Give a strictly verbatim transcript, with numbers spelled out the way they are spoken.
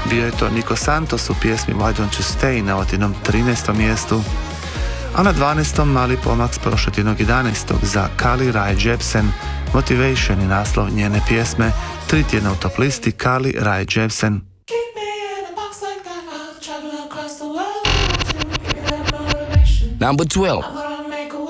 Bio je to Nico Santos u pjesmi Why Don't You Stay na otinom trinaestom mjestu, a na dvanaestom mali pomak s prošletinog jedanaestog za Carly Rae Jepsen, Motivation je naslov njene pjesme, tri tjedna u top listi Carly Rae Jepsen. Number twelve.